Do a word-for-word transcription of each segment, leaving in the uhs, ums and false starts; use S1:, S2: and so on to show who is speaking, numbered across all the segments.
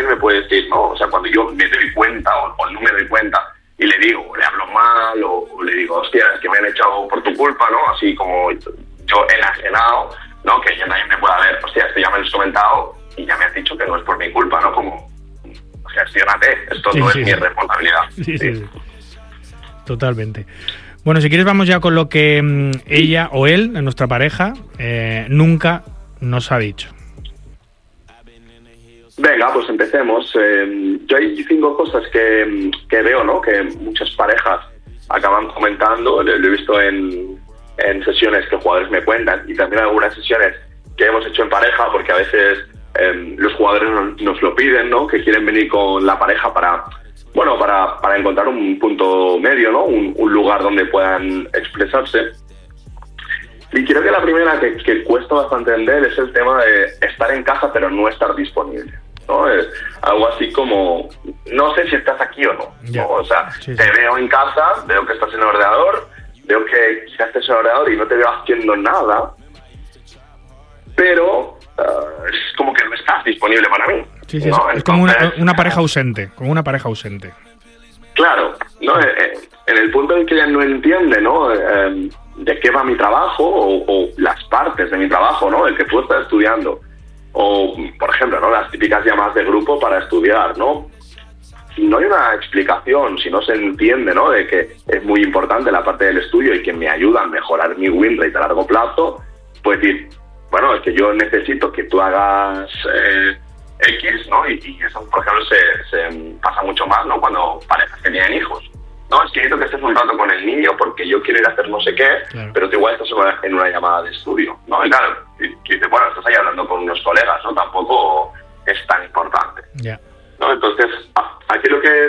S1: también me puede decir, no, o sea, cuando yo me doy cuenta o, o no me doy cuenta y le digo, le hablo mal o, o le digo, hostia, es que me han echado por tu culpa, ¿no? Así como yo enajenado, ¿no? Que ya nadie me pueda ver, hostia, esto ya me lo has comentado y ya me has dicho que no es por mi culpa, ¿no? Como, gestiónate, esto sí, no sí, es sí. mi responsabilidad.
S2: Sí, sí, sí. Sí. Totalmente. Bueno, si quieres vamos ya con lo que mmm, ella o él, nuestra pareja, eh, nunca nos ha dicho.
S1: Venga, pues empecemos. Eh, yo hay cinco cosas que, que veo, ¿no? Que muchas parejas acaban comentando. Lo, lo he visto en, en sesiones que jugadores me cuentan y también algunas sesiones que hemos hecho en pareja, porque a veces eh, los jugadores nos, nos lo piden, ¿no? Que quieren venir con la pareja para, bueno, para, para encontrar un punto medio, ¿no? Un, un lugar donde puedan expresarse. Y creo que la primera que, que cuesta bastante entender es el tema de estar en casa pero no estar disponible, ¿no? Es algo así como, no sé si estás aquí o no, yeah. ¿no? O sea, sí, sí. te veo en casa, veo que estás en el ordenador, veo que quizás estés en el ordenador y no te veo haciendo nada, pero uh, es como que no estás disponible para mí.
S2: Sí, sí,
S1: ¿no?
S2: es
S1: Entonces,
S2: como una, una pareja ausente, como una pareja ausente.
S1: Claro, ¿no? En el punto en que ella no entiende, ¿no? Eh, de qué va mi trabajo o, o las partes de mi trabajo, ¿no? El que tú estás estudiando. O, por ejemplo, ¿no? Las típicas llamadas de grupo para estudiar, ¿no? Si no hay una explicación, si no se entiende, ¿no? De que es muy importante la parte del estudio y que me ayuda a mejorar mi win rate a largo plazo, pues decir, bueno, es que yo necesito que tú hagas eh, X, ¿no? Y, y eso, por ejemplo, se, se pasa mucho más, ¿no? Cuando parejas que tienen hijos. No, es que necesito que estés un rato con el niño porque yo quiero ir a hacer no sé qué, claro. Pero tú igual estás en una llamada de estudio, ¿no? Y claro, y, y dices, bueno, estás ahí hablando con unos colegas, ¿no? Tampoco es tan importante,
S2: yeah.
S1: ¿no? Entonces, aquí lo que es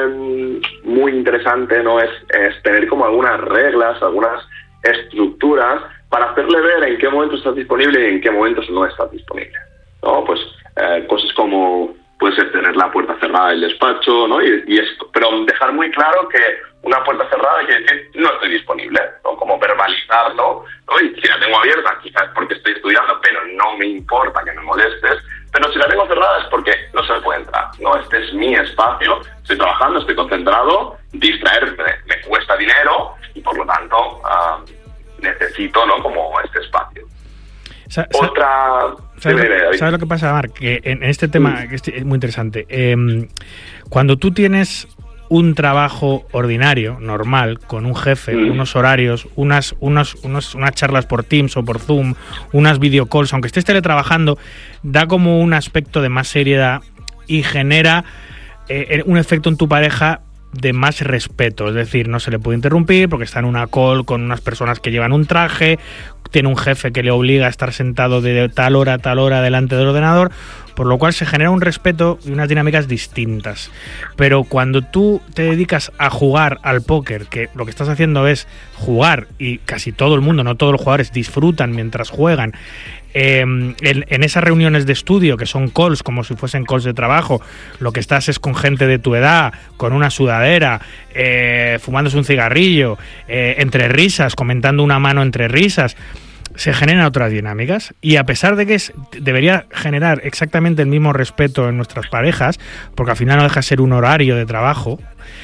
S1: eh, muy interesante, ¿no? Es, es tener como algunas reglas, algunas estructuras para hacerle ver en qué momento estás disponible y en qué momentos no estás disponible, ¿no? Pues eh, cosas como puede ser tener la puerta cerrada del despacho, ¿no? Y, y esto, pero dejar muy claro que una puerta cerrada quiere decir no estoy disponible, ¿no? Como verbalizarlo, ¿no? Y si la tengo abierta, quizás porque estoy estudiando, pero no me importa que me molestes, pero si la tengo cerrada es porque no se me puede entrar, ¿no? Este es mi espacio, estoy trabajando, estoy concentrado, distraerme me cuesta dinero y por lo tanto uh, necesito, ¿no? Como este espacio.
S2: Sa-
S1: Otra...
S2: ¿Sabes, lo, ¿Sabes lo que pasa, Marc? Que en este tema que es muy interesante. Eh, cuando tú tienes un trabajo ordinario, normal, con un jefe, mm. unos horarios, unas, unos, unos, unas charlas por Teams o por Zoom, unas videocalls, aunque estés teletrabajando, da como un aspecto de más seriedad y genera eh, un efecto en tu pareja de más respeto, es decir, no se le puede interrumpir porque está en una call con unas personas que llevan un traje, tiene un jefe que le obliga a estar sentado de tal hora a tal hora delante del ordenador, por lo cual se genera un respeto y unas dinámicas distintas. Pero cuando tú te dedicas a jugar al póker, que lo que estás haciendo es jugar y casi todo el mundo, no todos los jugadores disfrutan mientras juegan, Eh, en, en esas reuniones de estudio que son calls como si fuesen calls de trabajo, lo que estás es con gente de tu edad, con una sudadera, eh, fumándose un cigarrillo, eh, entre risas, comentando una mano entre risas, se generan otras dinámicas y a pesar de que es, debería generar exactamente el mismo respeto en nuestras parejas, porque al final no deja de ser un horario de trabajo,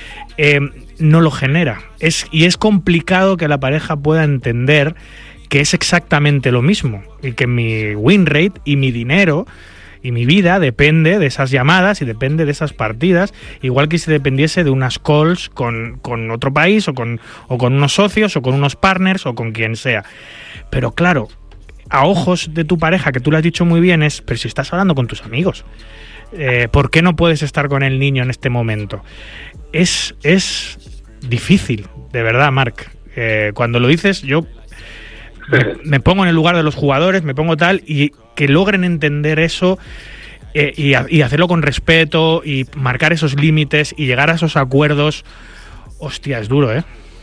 S2: eh, no lo genera. Es, y es complicado que la pareja pueda entender que es exactamente lo mismo y que mi win rate y mi dinero y mi vida depende de esas llamadas y depende de esas partidas, igual que si dependiese de unas calls con, con otro país o con, o con unos socios o con unos partners o con quien sea. Pero claro, a ojos de tu pareja, que tú lo has dicho muy bien, es, pero si estás hablando con tus amigos, eh, ¿por qué no puedes estar con el niño en este momento? Es, es difícil, de verdad, Marc. Eh, cuando lo dices, yo Me, me pongo en el lugar de los jugadores, me pongo tal, y que logren entender eso eh, y, a, y hacerlo con respeto y marcar esos límites y llegar a esos acuerdos. Hostia, es duro, ¿eh?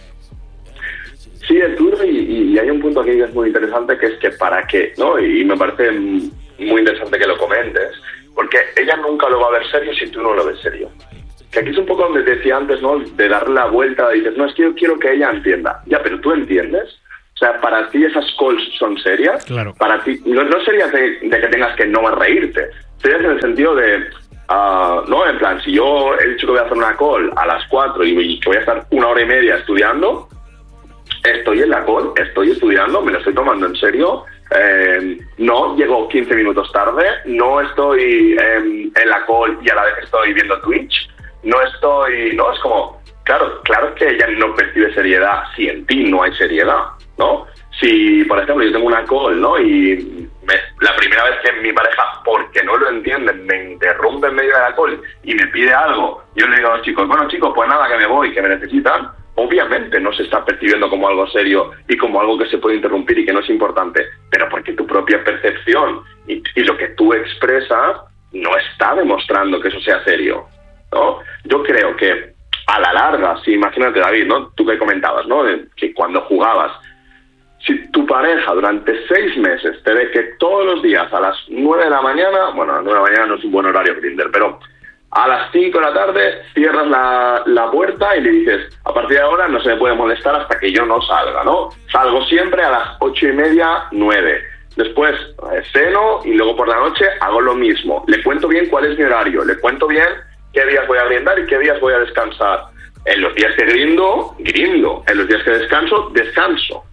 S1: Sí, es duro y, y hay un punto aquí que es muy interesante, que es que para qué, ¿no? Y me parece muy interesante que lo comentes, porque ella nunca lo va a ver serio si tú no lo ves serio. Que aquí es un poco donde te decía antes, ¿no? De darle la vuelta, dices, no, es que yo quiero que ella entienda. Ya, pero tú entiendes. O sea, para ti esas calls son serias.
S2: Claro.
S1: Para ti, no, no sería de, de que tengas que no reírte. Serias en el sentido de, Uh, no, en plan, si yo he dicho que voy a hacer una call a las cuatro y que voy a estar una hora y media estudiando, estoy en la call, estoy estudiando, me lo estoy tomando en serio, eh, no llego quince minutos tarde, no estoy eh, en la call y a la vez estoy viendo Twitch, no estoy, no, es como, claro, claro que ella no percibe seriedad si en ti no hay seriedad, ¿no? Si, por ejemplo, yo tengo una call, ¿no? Y me, la primera vez que mi pareja, porque no lo entienden, me interrumpe en medio de la call y me pide algo, yo le digo a los chicos, bueno chicos, pues nada, que me voy, que me necesitan, obviamente no se está percibiendo como algo serio y como algo que se puede interrumpir y que no es importante, pero porque tu propia percepción y, y lo que tú expresas no está demostrando que eso sea serio, ¿no? Yo creo que a la larga, si imagínate, David, ¿no? Tú que comentabas, ¿no? De que cuando jugabas, si tu pareja durante seis meses te ve que todos los días a las nueve de la mañana, bueno, a las nueve de la mañana no es un buen horario Grindr, pero a las cinco de la tarde cierras la, la puerta y le dices, a partir de ahora no se me puede molestar hasta que yo no salga, ¿no? Salgo siempre a las ocho y media, nueve. Después eh, ceno y luego por la noche hago lo mismo. Le cuento bien cuál es mi horario, le cuento bien qué días voy a brindar y qué días voy a descansar. En los días que grindo, grindo. En los días que descanso, descanso.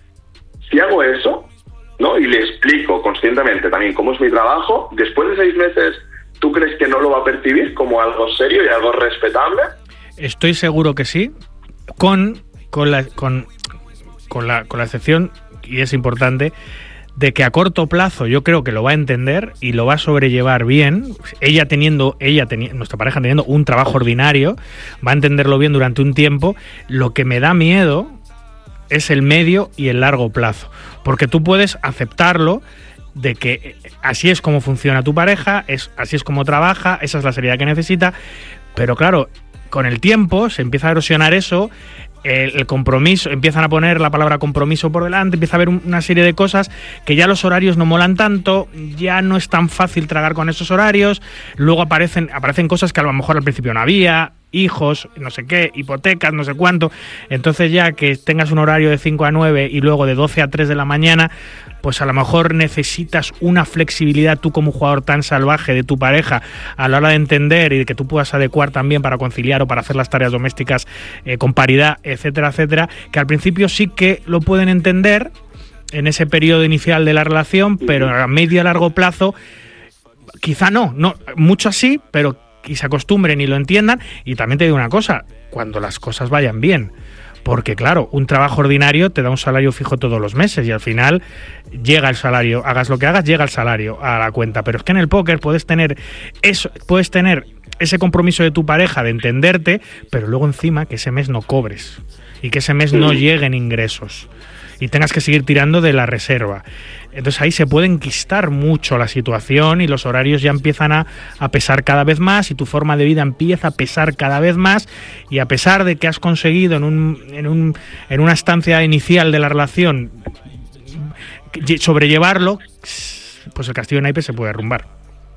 S1: Si hago eso, ¿no? Y le explico conscientemente también cómo es mi trabajo, después de seis meses, ¿tú crees que no lo va a percibir como algo serio y algo respetable?
S2: Estoy seguro que sí, con, con, la, con, con, la, con la excepción, y es importante, de que a corto plazo yo creo que lo va a entender y lo va a sobrellevar bien. Ella teniendo, ella teni- nuestra pareja teniendo un trabajo ordinario, va a entenderlo bien durante un tiempo. Lo que me da miedo es el medio y el largo plazo, porque tú puedes aceptarlo de que así es como funciona tu pareja, es así es como trabaja, esa es la seriedad que necesita, pero claro, con el tiempo se empieza a erosionar eso, el, el compromiso, empiezan a poner la palabra compromiso por delante, empieza a haber un, una serie de cosas que ya los horarios no molan tanto, ya no es tan fácil tragar con esos horarios, luego aparecen, aparecen cosas que a lo mejor al principio no había, hijos, no sé qué, hipotecas, no sé cuánto, entonces ya que tengas un horario de cinco a nueve y luego de doce a tres de la mañana, pues a lo mejor necesitas una flexibilidad tú como jugador tan salvaje de tu pareja a la hora de entender y de que tú puedas adecuar también para conciliar o para hacer las tareas domésticas eh, con paridad, etcétera, etcétera, que al principio sí que lo pueden entender en ese periodo inicial de la relación, pero a medio y a largo plazo quizá no, no mucho así, pero y se acostumbren y lo entiendan. Y también te digo una cosa, cuando las cosas vayan bien, porque claro, un trabajo ordinario te da un salario fijo todos los meses y al final llega el salario, hagas lo que hagas, llega el salario a la cuenta, pero es que en el póker puedes tener eso, puedes tener ese compromiso de tu pareja de entenderte, pero luego encima que ese mes no cobres y que ese mes no lleguen ingresos y tengas que seguir tirando de la reserva. Entonces ahí se puede enquistar mucho la situación y los horarios ya empiezan a, a pesar cada vez más y tu forma de vida empieza a pesar cada vez más, y a pesar de que has conseguido en, un, en, un, en una estancia inicial de la relación sobrellevarlo, pues el castillo de naipes se puede derrumbar.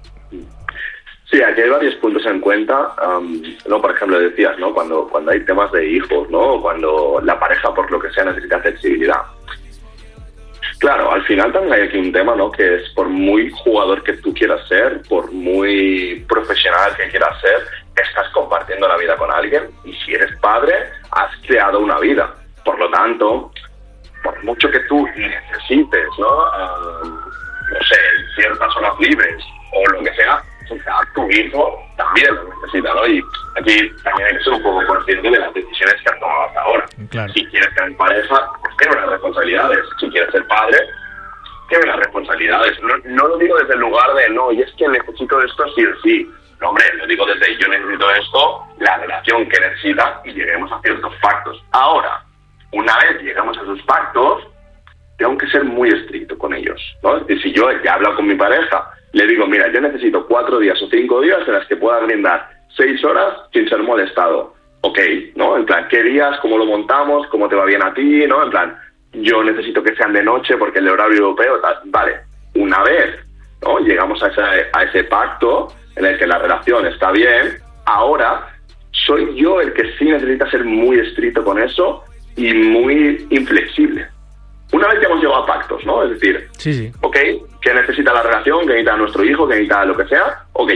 S1: Sí, aquí hay varios puntos en cuenta, um, ¿no? Por ejemplo, decías, ¿no? Cuando, cuando hay temas de hijos, ¿no? Cuando la pareja, por lo que sea, necesita flexibilidad. Claro, al final también hay aquí un tema, ¿no? Que es por muy jugador que tú quieras ser, por muy profesional que quieras ser, estás compartiendo la vida con alguien, y si eres padre, has creado una vida. Por lo tanto, por mucho que tú necesites, ¿no? Uh, no sé, ciertas horas libres o lo que sea, o sea, tu hijo también lo necesita, ¿no? Y aquí también hay que ser un poco consciente de las decisiones que has tomado hasta ahora.
S2: Claro.
S1: Si quieres tener pareja, pues tiene unas responsabilidades. Si quieres ser padre, tiene unas responsabilidades. No, no lo digo desde el lugar de, no, y es que necesito esto sí o sí. No, hombre, lo digo desde yo necesito esto, la relación que necesita, y lleguemos a ciertos pactos. Ahora, una vez llegamos a esos pactos, tengo que ser muy estricto con ellos, ¿no? Y si yo ya he hablado con mi pareja, le digo, mira, yo necesito cuatro días o cinco días en las que pueda brindar seis horas sin ser molestado. Ok, ¿no? En plan, ¿qué días? ¿Cómo lo montamos? ¿Cómo te va bien a ti? ¿No? En plan, yo necesito que sean de noche porque el horario europeo, tal. Vale, una vez, ¿no? Llegamos a ese, a ese pacto en el que la relación está bien, ahora soy yo el que sí necesita ser muy estricto con eso y muy inflexible. Una vez que hemos llegado a pactos, ¿no? Es decir,
S2: sí, sí.
S1: ok, ¿qué necesita la relación? ¿Qué necesita nuestro hijo? ¿Qué necesita lo que sea? Ok,